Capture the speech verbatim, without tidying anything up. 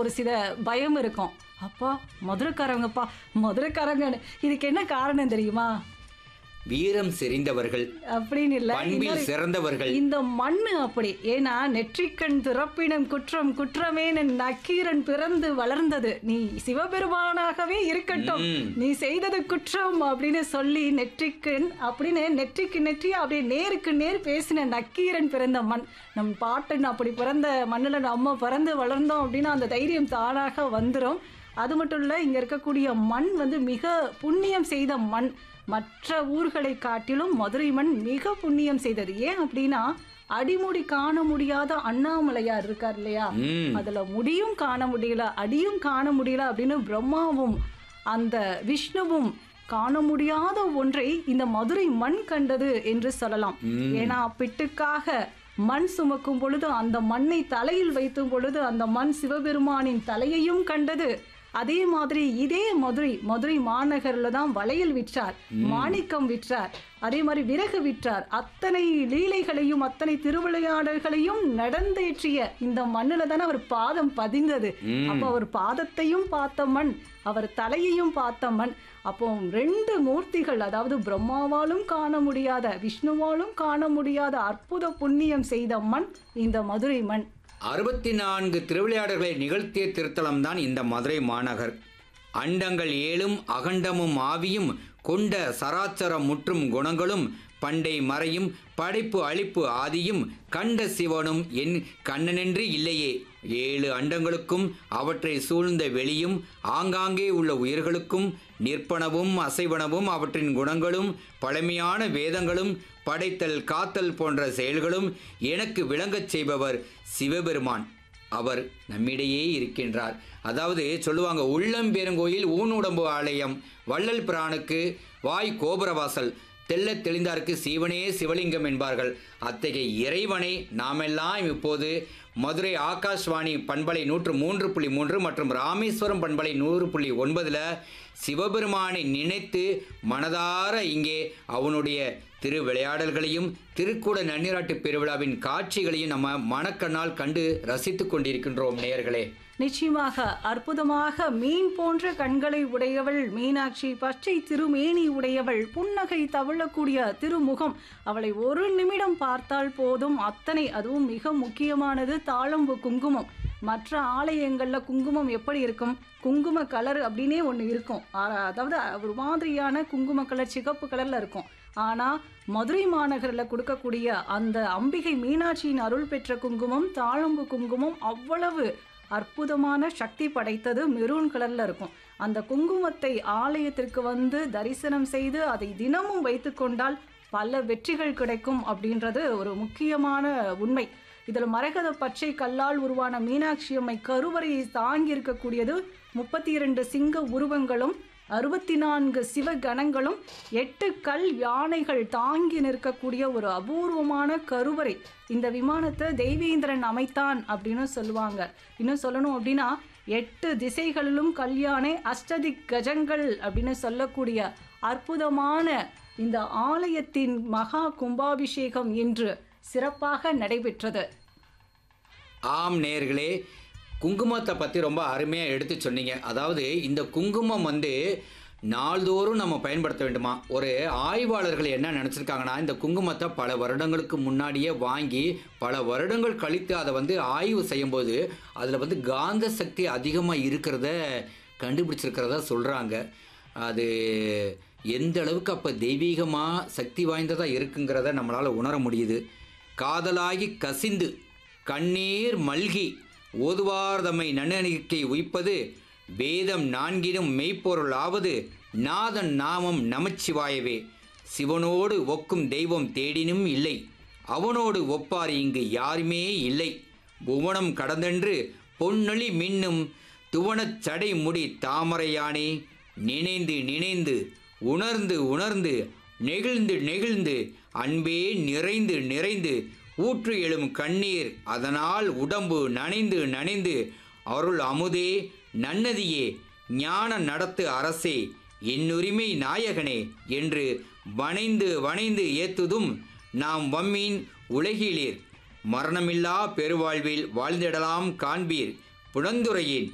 ஒரு சில பயம் இருக்கும். அப்பா மதுரைக்காரங்கப்பா, மதுரைக்காரங்கன்னு. இதுக்கு என்ன காரணம் தெரியுமா? வீரம் செறிந்தவர்கள், அப்படின்னு இல்ல. பண்பில் இன்னொரு சிறந்தவர்கள். இந்த மண்ணு அப்படி. ஏன்னா நெற்றிக்கண் திறப்பினும் குற்றம் குற்றமே நக்கீரன் பிறந்து வளர்ந்தது. நீ சிவபெருமானாகவே இருக்கட்டும், ம். நீ செய்தது குற்றம் அப்படின்னு சொல்லி நெற்றிக்கண் அப்படின்னு நெற்றிக்கு நெற்றி அப்படியே நேருக்கு நேர் பேசின நக்கீரன் பிறந்த மண். நம் பாட்டன் அப்படி பிறந்த மண்ணில் நம்ம பிறந்து வளர்ந்தோம் அப்படின்னா அந்த தைரியம் தானாக வந்துடும். அது மட்டும் இல்லை, இங்கே இருக்கக்கூடிய மண் வந்து மிக புண்ணியம் செய்த மண். மற்ற ஊர்களை காட்டிலும் மதுரை மண் மிக புண்ணியம் செய்தது. ஏன் அப்படின்னா அடிமுடி காண முடியாத அண்ணாமலையார் இருக்கார் இல்லையா, ம். அதுல முடியும் காண முடியல, அடியும் காண முடியல அப்படின்னு பிரம்மாவும் அந்த விஷ்ணுவும் காண முடியாத ஒன்றை இந்த மதுரை மண் கண்டது என்று சொல்லலாம். ஏன்னா பிட்டுக்காக மண் சுமக்கும் பொழுது அந்த மண்ணை தலையில் வைத்தும் பொழுது அந்த மண் சிவபெருமானின் தலையையும் கண்டது. அதே மாதிரி இதே மதுரை மதுரை மாநகர்ல தான் வளையல் விற்றார், மாணிக்கம் விற்றார், அதே மாதிரி விறகு விற்றார். அத்தனை லீலைகளையும் அத்தனை திருவிளையாடல்களையும் நடந்தேற்றிய இந்த மண்ணுல தானே அவர் பாதம் பதிந்தது. அப்போ அவர் பாதத்தையும் பார்த்த மண், அவர் தலையையும் பார்த்த மண். அப்போ ரெண்டு மூர்த்திகள், அதாவது பிரம்மாவாலும் காண முடியாத விஷ்ணுவாலும் காண முடியாத அற்புத புண்ணியம் செய்த மண் இந்த மதுரை மண். அறுபத்தி நான்கு திருவிளையாடல்களை நிகழ்த்திய திருத்தலம் தான் இந்த மதுரை மாநகர். அண்டங்கள் ஏழும் அகண்டமும் ஆவியும் கொண்ட சராச்சரம் முற்றும் குணங்களும் பண்டை மறையும் படைப்பு அழிப்பு ஆதியும் கண்ட சிவனும் என் கண்ணனென்று இல்லையே. ஏழு அண்டங்களுக்கும் அவற்றை சூழ்ந்த வெளியும் ஆங்காங்கே உள்ள உயிர்களுக்கும் நிற்பனவும் அசைவனவும் அவற்றின் குணங்களும் பழமையான வேதங்களும் படைத்தல் காத்தல் போன்ற செயல்களும் எனக்கு விளங்கச் செய்பவர் சிவபெருமான். அவர் நம்மிடையே இருக்கின்றார். அதாவது சொல்லுவாங்க, உள்ளம் பெருங்கோயில் ஊனுடம்பு ஆலயம், வள்ளல் பிரானுக்கு வாய் கோபுரவாசல், தெல்ல தெளிந்தாருக்கு சீவனே சிவலிங்கம் என்பார்கள். அத்தகைய இறைவனை நாமெல்லாம் இப்போது மதுரை ஆகாஷ்வாணி பண்பலை நூற்று மூன்று புள்ளி மூன்று மற்றும் ராமேஸ்வரம் பண்பலை நூறு புள்ளி ஒன்பதுல சிவபெருமானை நினைத்து மனதார இங்கே அவனுடைய திருவிளையாடல்களையும் திருக்கூட நன்னீராட்டு பெருவிழாவின் காட்சிகளையும் நம்ம மனக்கண்ணால் கண்டு ரசித்து கொண்டிருக்கின்றோம் நேயர்களே. நிச்சயமாக அற்புதமாக மீன் போன்ற கண்களை உடையவள் மீனாட்சி, பச்சை திருமேனி உடையவள், புன்னகை தவழக்கூடிய திருமுகம். அவளை ஒரு நிமிடம் பார்த்தால் போதும், அத்தனை. அதுவும் மிக முக்கியமானது தாழம்பு குங்குமம். மற்ற ஆலயங்களில் குங்குமம் எப்படி இருக்கும், குங்கும கலர் அப்படின்னே ஒன்று இருக்கும். அதாவது ஒரு மாதிரியான குங்கும கலர் சிகப்பு கலரில் இருக்கும். ஆனால் மதுரை மாநகரில் கொடுக்கக்கூடிய அந்த அம்பிகை மீனாட்சியின் அருள் பெற்ற குங்குமம், தாழம்பு குங்குமம் அவ்வளவு அற்புதமான சக்தி படைத்தது. மெரூன் கலர்ல இருக்கும். அந்த குங்குமத்தை ஆலயத்திற்கு வந்து தரிசனம் செய்து அதை தினமும் வைத்து கொண்டால் பல வெற்றிகள் கிடைக்கும் அப்படின்றது ஒரு முக்கியமான உண்மை. இதில் மரகத பச்சை கல்லால் உருவான மீனாட்சி அம்மை கருவறையை தாங்கி இருக்கக்கூடியது முப்பத்தி இரண்டு சிங்க உருவங்களும் அறுபத்தி நான்கு சிவகணங்களும் எட்டு கல் யானைகள் தாங்கி நிற்கக்கூடிய ஒரு அபூர்வமான கருவறை. இந்த விமானத்தை தெய்வேந்திரன் அமைத்தான் அப்படின்னு சொல்லுவாங்க. இன்னும் சொல்லணும் அப்படின்னா எட்டு திசைகளிலும் கல்யாணை அஷ்டதிக் கஜங்கள் அப்படின்னு சொல்லக்கூடிய அற்புதமான இந்த ஆலயத்தின் மகா கும்பாபிஷேகம் இன்று சிறப்பாக நடைபெற்றது. ஆம் நேயர்களே, குங்குமத்தை பற்றி ரொம்ப அருமையாக எடுத்து சொன்னீங்க. அதாவது இந்த குங்குமம் வந்து நாள்தோறும் நம்ம பயன்படுத்த வேண்டுமா? ஒரு ஆய்வாளர்கள் என்ன நினச்சிருக்காங்கன்னா, இந்த குங்குமத்தை பல வருடங்களுக்கு முன்னாடியே வாங்கி பல வருடங்கள் கழித்து அதை வந்து ஆய்வு செய்யும்போது அதில் வந்து காந்த சக்தி அதிகமாக இருக்கிறத கண்டுபிடிச்சிருக்கிறதா சொல்கிறாங்க. அது எந்த அளவுக்கு அப்போ தெய்வீகமாக சக்தி வாய்ந்ததாக இருக்குங்கிறத நம்மளால் உணர முடியுது. காதலாகி கசிந்து கண்ணீர் மல்கி ஓதுவார்தமை நன்னணிக்கை உய்ப்பது வேதம் நான்கினும் மெய்ப்பொருள் ஆவது நாதன் நாமம் நமச்சிவாயவே. சிவனோடு ஒக்கும் தெய்வம் தேடினும் இல்லை, அவனோடு ஒப்பார் இங்கு யாருமே இல்லை. புவனம் கடந்தென்று பொன்னொளி மின்னும் துவனச் சடை முடி தாமரையானே. நினைந்து நினைந்து உணர்ந்து உணர்ந்து நெகிழ்ந்து நெகிழ்ந்து அன்பே நிறைந்து நிறைந்து ஊற்று எழும் கண்ணீர் அதனால் உடம்பு நனைந்து நனைந்து அருள் அமுதே நன்னதியே ஞான நடத்து அரசே என்னுரிமை நாயகனே என்று வணைந்து வணைந்து ஏத்துதும் நாம் வம்மீன் உலகிலீர் மரணமில்லா பெருவாழ்வில் வாழ்ந்திடலாம் காண்பீர் புனந்துரையேன்